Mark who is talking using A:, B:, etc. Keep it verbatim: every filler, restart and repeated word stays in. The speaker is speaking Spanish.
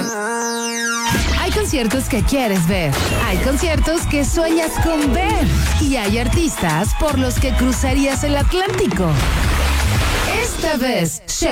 A: Hay conciertos que quieres ver, hay conciertos que sueñas con ver y hay artistas por los que cruzarías el Atlántico. Esta vez,